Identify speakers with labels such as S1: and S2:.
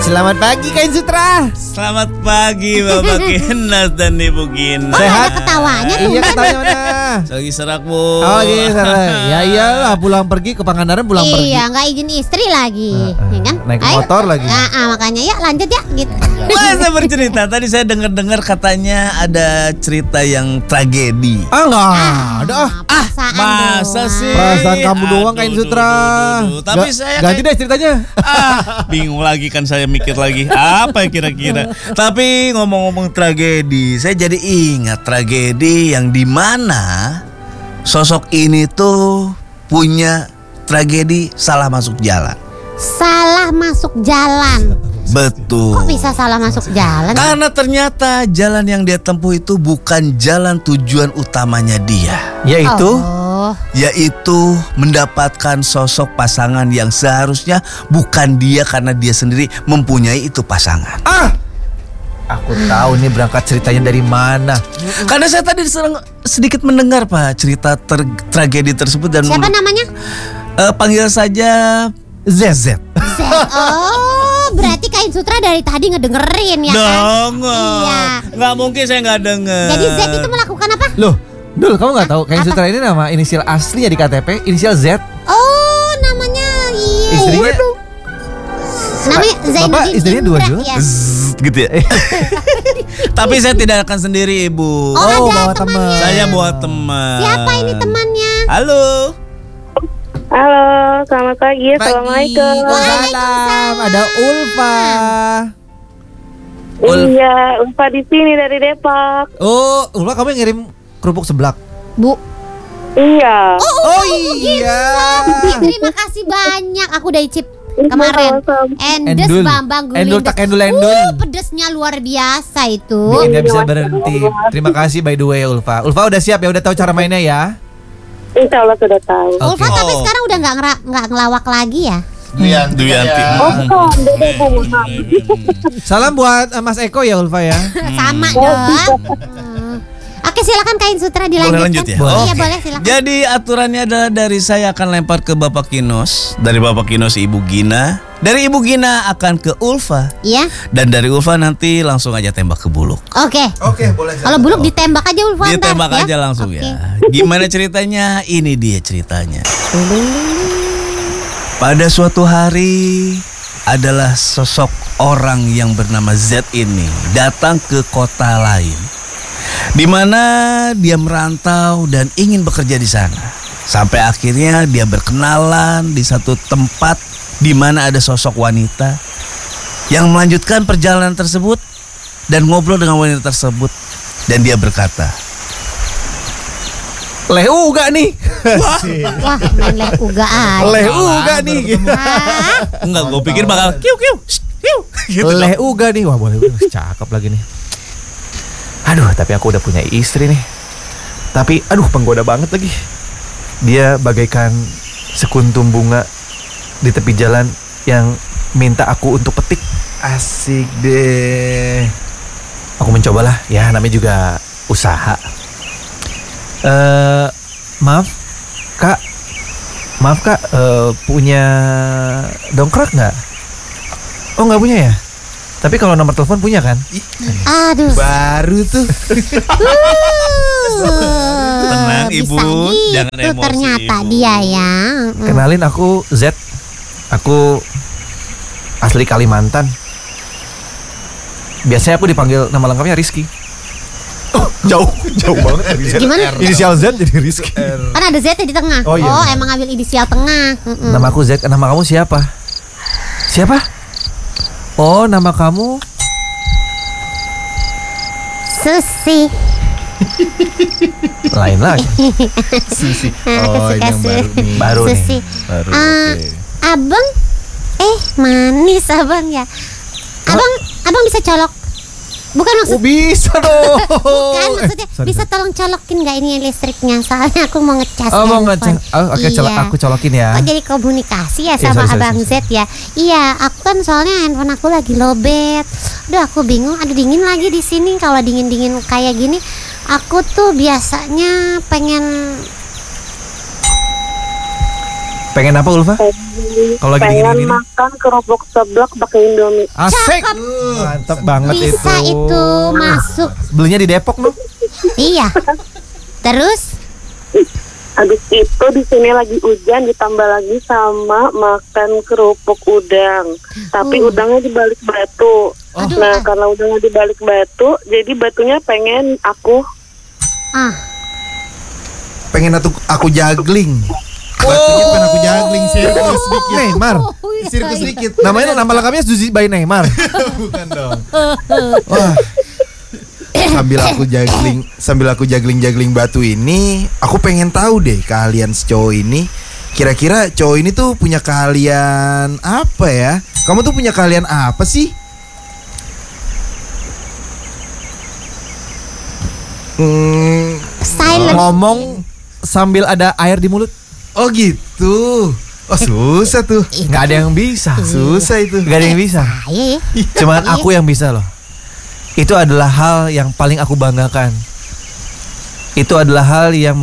S1: Selamat pagi Kain Sutra.
S2: Selamat pagi Bapak Kinas dan Ibu Kinas.
S3: Sehat? Ada ketawanya tuh.
S1: Iya, ketawanya mana?
S2: Lagi serak Bu.
S1: Oh gitu. Ya iyalah, pulang pergi ke Pangandaran pulang pergi.
S3: Iya, nggak izin istri lagi, ya kan?
S1: Naik motor lagi.
S3: Makanya ya lanjut ya gitu.
S2: Saya bercerita. Tadi saya dengar katanya ada cerita yang tragedi.
S1: Enggak ada.
S3: Perasaan
S2: Masa
S3: doang.
S2: sih?
S1: Perasaan kamu doang Kain Sutra.
S2: Tapi saya
S1: ganti deh ceritanya.
S2: bingung lagi kan, saya mikir lagi apa kira-kira. Tapi ngomong-ngomong tragedi, saya jadi ingat tragedi yang dimana sosok ini tuh punya tragedi salah masuk jalan.
S3: Salah masuk jalan.
S2: Betul.
S3: Kok bisa salah masuk jalan?
S2: Karena ternyata jalan yang dia tempuh itu bukan jalan tujuan utamanya dia, yaitu mendapatkan sosok pasangan yang seharusnya bukan dia, karena dia sendiri mempunyai itu pasangan.
S1: Aku tahu nih berangkat ceritanya dari mana.
S2: Karena saya tadi sedikit mendengar Pak cerita tragedi tersebut dan
S3: Siapa namanya?
S2: Panggil saja ZZ.
S3: Oh, berarti Kain Sutra dari tadi ngedengerin ya kan?
S2: Denger.
S3: Iya.
S2: Nggak mungkin saya nggak denger.
S3: Jadi Z itu melakukan apa?
S1: Loh, Dul, kamu nggak tahu Kain Sutra ini nama inisial aslinya di KTP inisial Z.
S3: Oh, namanya
S1: Istrinya
S3: namanya Zainuddin
S1: Bapak istrinya dua
S3: Indra,
S1: juga?
S3: ya.
S2: Gitu ya. Tapi saya tidak akan sendiri Ibu.
S3: Oh, ada
S1: bawa teman.
S3: temannya.
S2: Saya bawa teman.
S3: Siapa ini temannya?
S2: Halo.
S4: Halo, selamat pagi. Assalamualaikum.
S1: Waalaikumsalam. Ada Ulfa.
S4: Iya, Ulfa di sini dari Depok.
S1: Oh, Ulfa kamu yang ngirim kerupuk seblak.
S3: Bu.
S4: Iya.
S1: Oh iya.
S3: Terima kasih banyak. Aku udah icip kemarin. Endes
S1: Endul.
S3: Bambang Gulindes.
S1: Endul tak endul endul.
S3: Pedesnya luar biasa itu.
S1: Bikin gak bisa berhenti. Terima kasih by the way Ulfa. Ulfa udah siap ya, udah tahu cara mainnya ya?
S4: Insya Allah sudah tahu.
S3: Ulfa
S1: Oke.
S3: tapi sekarang udah nggak ngelawak lagi ya?
S2: Duyanti.
S4: Oh, beda Bu.
S1: Salam buat Mas Eko ya Ulfa ya.
S3: Sama dong. Oke, silakan Kain Sutra dilanjutkan.
S2: Boleh lanjut ya?
S3: Iya,
S2: Oke.
S3: boleh silakan.
S2: Jadi aturannya adalah dari saya akan lempar ke Bapak Kinos, dari Bapak Kinos Ibu Gina, dari Ibu Gina akan ke Ulfa,
S3: Iya.
S2: dan dari Ulfa nanti langsung aja tembak ke Buluk.
S3: Oke.
S1: Oke, boleh.
S3: Kalau Buluk ditembak aja Ulfa ntar,
S2: Ditembak
S3: ya?
S2: aja langsung
S3: Oke.
S2: ya. Gimana ceritanya? Ini dia ceritanya. Pada suatu hari adalah sosok orang yang bernama Z ini datang ke kota lain, di mana dia merantau dan ingin bekerja di sana. Sampai akhirnya dia berkenalan di satu tempat di mana ada sosok wanita yang melanjutkan perjalanan tersebut dan ngobrol dengan wanita tersebut, dan dia berkata,
S1: Leh uga nih.
S3: Wah, main leh uga aja.
S1: Leh uga nih.
S3: Hah?
S2: enggak, gue pikir bakal kiu kiu kiu gitu.
S1: Leh uga nih. Wah, boleh. Cakep lagi nih. Aduh, tapi aku udah punya istri nih. Tapi aduh, penggoda banget lagi. Dia bagaikan sekuntum bunga di tepi jalan yang minta aku untuk petik. Asik deh. Aku mencobalah. Ya, namanya juga usaha. Maaf Kak, punya dongkrak nggak? Oh, nggak punya ya? Tapi kalau nomor telepon punya kan?
S3: Aduh.
S1: Baru tuh.
S2: Tenang, Ibu.
S3: Bisa
S2: Jangan
S3: gitu
S2: emosi,
S3: ternyata
S2: Ibu.
S3: dia ya.
S1: Kenalin, aku Z. Aku asli Kalimantan. Biasanya aku dipanggil nama lengkapnya Rizky. Oh, jauh banget.
S3: Gimana?
S1: Inisial Z jadi Rizky.
S3: Kan ada Z di tengah.
S1: Oh, iya.
S3: Emang ambil inisial tengah.
S1: Nama aku Z. Nama kamu siapa? Siapa? Oh, nama kamu
S3: Susi.
S1: lain lagi.
S5: Susi.
S3: Aku
S5: Oh, ini
S3: suka
S5: yang baru nih.
S1: Baru nih.
S3: Susi.
S5: Baru.
S3: Ah,
S5: Oke.
S3: Abang, manis abang ya. Abang bisa colok. Bukan
S1: Oh,
S3: maksud
S1: bisa dong.
S3: Bukan maksudnya
S1: Sorry,
S3: bisa tolong colokin nggak ini listriknya? Soalnya aku mau ngecas.
S1: Oh, mau
S3: handphone.
S1: ngecas. Oh, oke,
S3: Iya.
S1: aku colokin ya.
S3: Oh, jadi komunikasi ya
S1: Iya,
S3: sama
S1: sorry,
S3: Abang
S1: sorry.
S3: Z ya. Iya, aku kan soalnya handphone aku lagi lowbat. Aduh, aku bingung. Aduh, dingin lagi di sini. Kalau dingin-dingin kayak gini, aku tuh biasanya pengen
S1: Pengen apa Ulfa? Kalau lagi
S4: Pengen
S1: dingin-dingin?
S4: makan kerupuk seblak pakai Indomie.
S1: Asik. Mantap banget itu.
S3: Bisa itu masuk.
S1: Belinya di Depok loh.
S3: Iya. Terus?
S4: Habis itu di sini lagi hujan ditambah lagi sama makan kerupuk udang. Tapi udangnya di balik batu.
S3: Aduh,
S4: Nah, karena udangnya di balik batu, jadi batunya pengen aku.
S5: Pengen aku juggling. Batunya pengen aku juggling, sirkus sedikit.
S1: Neymar.
S5: Sirkus sedikit.
S1: Namanya nama lengkapnya Zuzi by Neymar.
S5: Bukan dong. Wah. Sambil aku juggling batu ini, aku pengen tahu deh keahlian si cowok ini. Kira-kira cowok ini tuh punya keahlian apa ya? Kamu tuh punya keahlian apa sih?
S3: Silent.
S1: Ngomong sambil ada air di mulut.
S5: Oh gitu. Oh susah tuh.
S1: Nggak ada yang bisa.
S5: Susah itu.
S1: Nggak ada yang bisa.
S3: Ayo.
S1: Cuman aku yang bisa loh. Itu adalah hal yang paling aku banggakan. Itu adalah hal yang